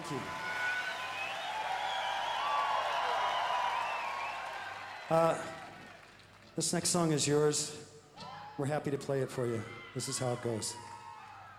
Thank you. This next song is yours. We're happy to play it for you. This is how it goes.